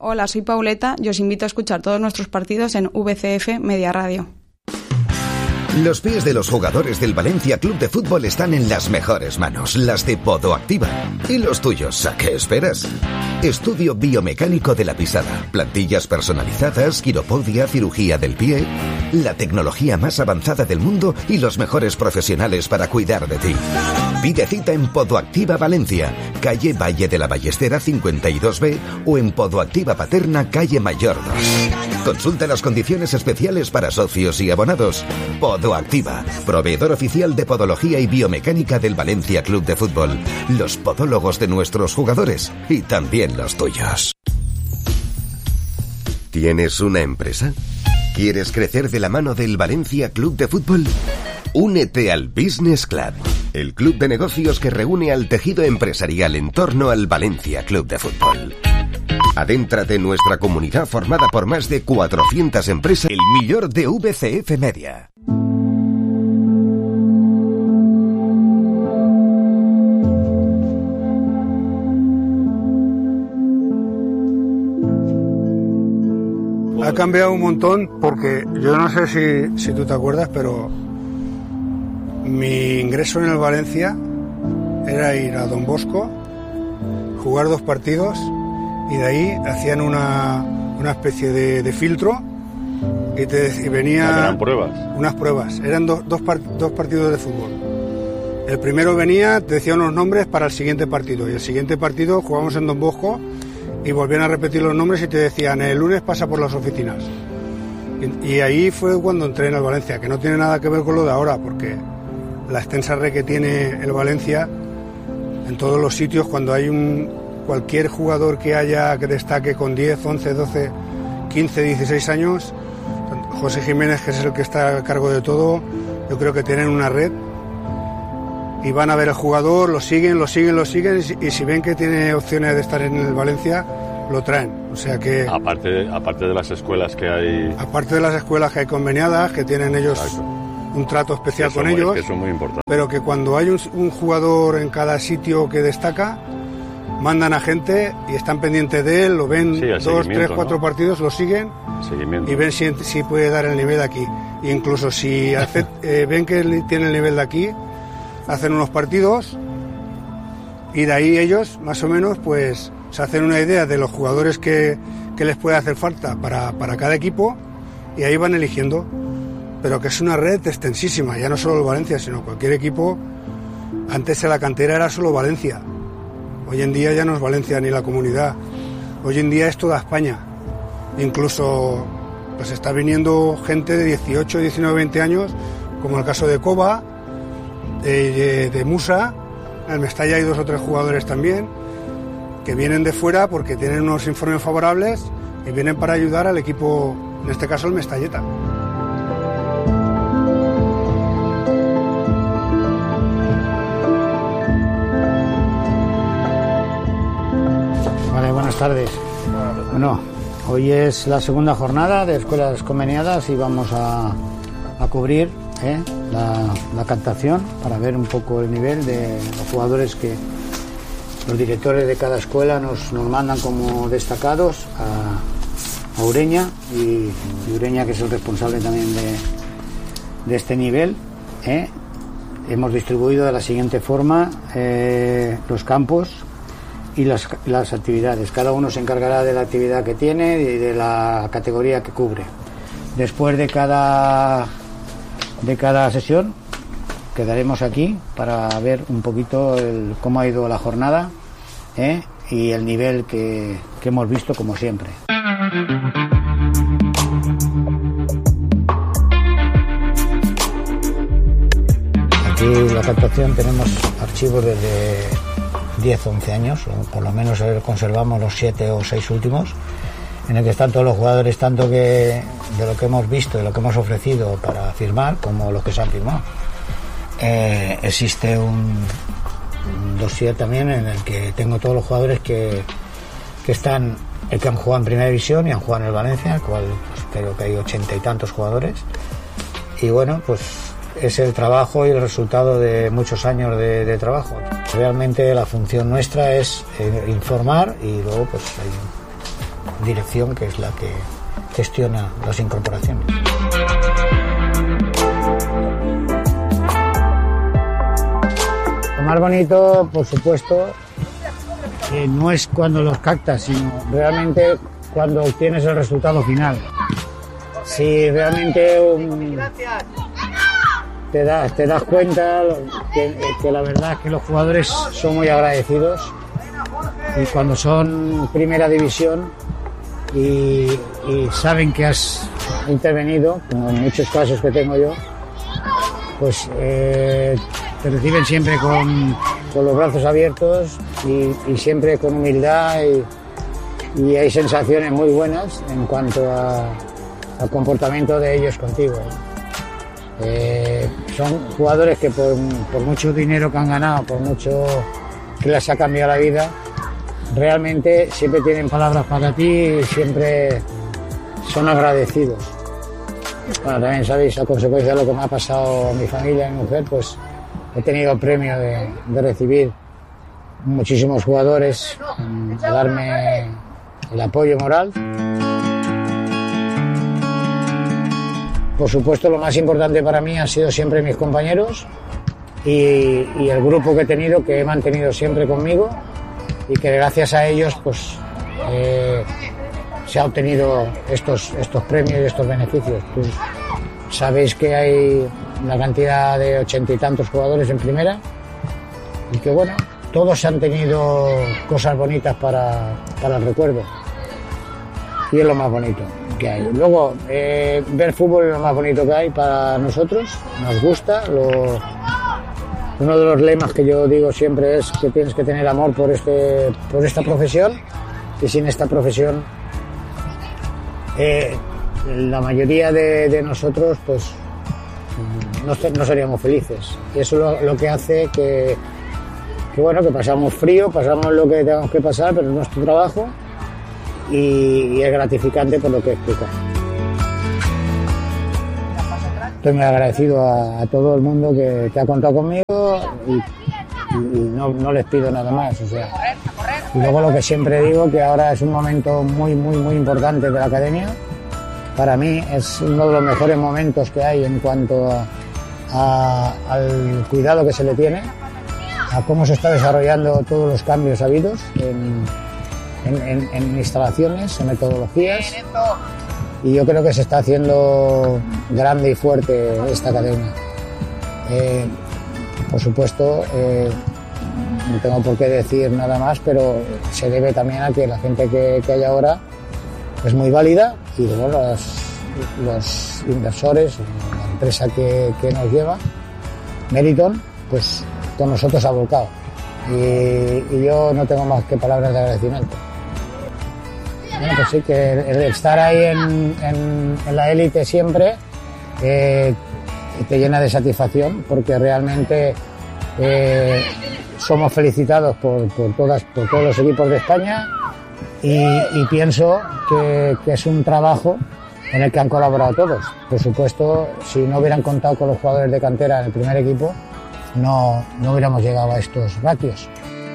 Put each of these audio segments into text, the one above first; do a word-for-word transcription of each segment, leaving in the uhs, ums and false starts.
Hola, soy Pauleta y os invito a escuchar todos nuestros partidos en V C F Media Radio. Los pies de los jugadores del Valencia Club de Fútbol están en las mejores manos, las de Podoactiva. ¿Y los tuyos? ¿A qué esperas? Estudio biomecánico de la pisada, plantillas personalizadas, quiropodia, cirugía del pie, la tecnología más avanzada del mundo y los mejores profesionales para cuidar de ti. Pide cita en Podoactiva Valencia, calle Valle de la Ballestera cincuenta y dos B o en Podoactiva Paterna, calle Mayor dos. Consulta las condiciones especiales para socios y abonados. Podoactiva, proveedor oficial de podología y biomecánica del Valencia Club de Fútbol. Los podólogos de nuestros jugadores y también los tuyos. ¿Tienes una empresa? ¿Quieres crecer de la mano del Valencia Club de Fútbol? Únete al Business Club, el club de negocios que reúne al tejido empresarial en torno al Valencia Club de Fútbol. Adéntrate en nuestra comunidad formada por más de cuatrocientas empresas, el millor de V C F Media. Ha cambiado un montón porque yo no sé si, si tú te acuerdas, pero mi ingreso en el Valencia era ir a Don Bosco, jugar dos partidos y de ahí hacían una, una especie de, de filtro y, te, y venía... ¿Eran pruebas? Unas pruebas, eran do, dos, part, dos partidos de fútbol. El primero venía, te decía unos nombres para el siguiente partido y el siguiente partido jugábamos en Don Bosco y volvían a repetir los nombres y te decían el lunes pasa por las oficinas. Y, y ahí fue cuando entré en el Valencia, que no tiene nada que ver con lo de ahora, porque la extensa red que tiene el Valencia en todos los sitios, cuando hay un cualquier jugador que haya que destaque con diez, once, doce, quince, dieciséis años, José Jiménez, que es el que está a cargo de todo, yo creo que tienen una red y van a ver el jugador, lo siguen, lo siguen, lo siguen y si ven que tiene opciones de estar en el Valencia, lo traen. O sea que... Aparte, aparte de las escuelas que hay... Aparte de las escuelas que hay conveniadas, que tienen ellos... Exacto. Un trato especial con muy, ellos, es que eso es muy importante. Pero que cuando hay un, un jugador en cada sitio que destaca, mandan a gente y están pendientes de él, lo ven sí, dos, tres, cuatro ¿no? partidos, lo siguen Seguimiento. Y ven si, si puede dar el nivel de aquí. E incluso si hace, eh, ven que tiene el nivel de aquí, hacen unos partidos y de ahí ellos, más o menos, pues se hacen una idea de los jugadores que, que les puede hacer falta para, para cada equipo y ahí van eligiendo. Pero que es una red extensísima, ya no solo el Valencia, sino cualquier equipo. Antes en la cantera era solo Valencia, hoy en día ya no es Valencia ni la comunidad, hoy en día es toda España. Incluso pues está viniendo gente de dieciocho, diecinueve, veinte años, como el caso de Coba, de, de, de Musa, en el Mestalla hay dos o tres jugadores también, que vienen de fuera porque tienen unos informes favorables y vienen para ayudar al equipo, en este caso el Mestalleta. Buenas tardes. Bueno, hoy es la segunda jornada de escuelas conveniadas y vamos a, a cubrir ¿eh? la, la captación para ver un poco el nivel de los jugadores que los directores de cada escuela nos, nos mandan como destacados a, a Ureña y, y Ureña, que es el responsable también de, de este nivel. ¿eh? Hemos distribuido de la siguiente forma eh, los campos y las, las actividades. Cada uno se encargará de la actividad que tiene y de la categoría que cubre. Después de cada de cada sesión quedaremos aquí para ver un poquito el, cómo ha ido la jornada ¿eh? y el nivel que, que hemos visto como siempre. Aquí en la captación tenemos archivos desde diez, once años, o por lo menos conservamos los siete o seis últimos, en el que están todos los jugadores, tanto que de lo que hemos visto, de lo que hemos ofrecido para firmar, como los que se han firmado. Eh, existe un, un dossier también en el que tengo todos los jugadores que, que están, eh, que han jugado en Primera División y han jugado en el Valencia, el cual pues, creo que hay ochenta y tantos jugadores. Y bueno, pues es el trabajo y el resultado de muchos años de, de trabajo. Realmente la función nuestra es eh, informar y luego pues hay dirección, que es la que gestiona las incorporaciones. Lo más bonito, por supuesto, que no es cuando los captas, sino realmente cuando obtienes el resultado final. Si realmente um, te, das, te das cuenta que, que la verdad es que los jugadores son muy agradecidos, y cuando son primera división y, y saben que has intervenido, como en muchos casos que tengo yo, pues eh, te reciben siempre con, con los brazos abiertos y, y siempre con humildad, y, y hay sensaciones muy buenas en cuanto a, al comportamiento de ellos contigo. Eh, son jugadores que por, por mucho dinero que han ganado, por mucho que les ha cambiado la vida, realmente siempre tienen palabras para ti y siempre son agradecidos. Bueno, también sabéis, a consecuencia de lo que me ha pasado a mi familia, a mi mujer, pues he tenido el premio de, de recibir muchísimos jugadores a darme el apoyo moral. Por supuesto, lo más importante para mí han sido siempre mis compañeros y, y el grupo que he tenido, que he mantenido siempre conmigo, y que gracias a ellos pues eh, se ha obtenido estos, estos premios y estos beneficios. Pues, sabéis que hay una cantidad de ochenta y tantos jugadores en primera, y que bueno, todos han tenido cosas bonitas para, para el recuerdo, y es lo más bonito que hay. Luego, eh, ver fútbol es lo más bonito que hay para nosotros, nos gusta. Lo, uno de los lemas que yo digo siempre es que tienes que tener amor por, este, por esta profesión, y sin esta profesión eh, la mayoría de, de nosotros pues no, no seríamos felices, y eso es lo, lo que hace que, que bueno, que pasamos frío, pasamos lo que tengamos que pasar, pero es nuestro trabajo, y, y es gratificante por lo que explica. Estoy muy agradecido a, a todo el mundo que, que ha contado conmigo, y, y no, no les pido nada más. O sea, y luego lo que siempre digo, que ahora es un momento muy, muy, muy importante de la academia. Para mí es uno de los mejores momentos que hay en cuanto a, a, al cuidado que se le tiene, a cómo se está desarrollando todos los cambios habidos en, en, en, en instalaciones, en metodologías. Y yo creo que se está haciendo grande y fuerte esta academia. Eh, por supuesto, eh, no tengo por qué decir nada más, pero se debe también a que la gente que, que hay ahora es muy válida, y luego los, los inversores, la empresa que, que nos lleva, Meriton, pues con nosotros ha volcado. Y, y yo no tengo más que palabras de agradecimiento. Bueno, pues sí, que el estar ahí en, en, en la élite siempre eh, te llena de satisfacción, porque realmente eh, somos felicitados por, por, todas, por todos los equipos de España, y, y pienso que, que es un trabajo en el que han colaborado todos. Por supuesto, si no hubieran contado con los jugadores de cantera en el primer equipo, no, no hubiéramos llegado a estos ratios.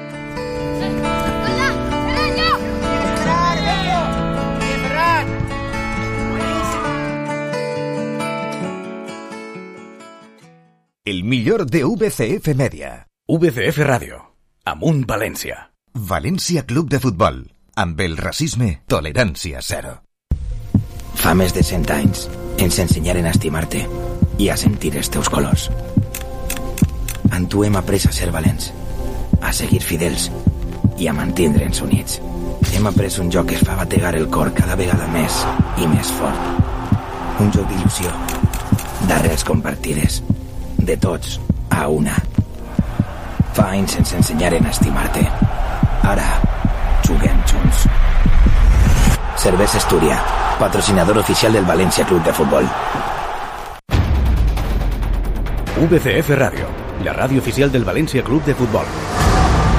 El millor de U V C F Media. U V C F Ràdio. Amunt València. València Club de Futbol. Amb el racisme, tolerància zero. Fa més de cent anys ens ensenyaren a estimar-te i a sentir els teus colors. En tu hem après a ser valents, a seguir fidels i a mantindre'ns units. Hem après un joc que es fa bategar el cor cada vegada més i més fort. Un joc d'il·lusió, d'arrels compartides, de tots a una. Fa anys ens ensenyaren a estimar-te. Ara juguem junts. Cervesa Estúria, patrocinador oficial del València Club de Futbol. U V C F Ràdio, la ràdio oficial del València Club de Futbol.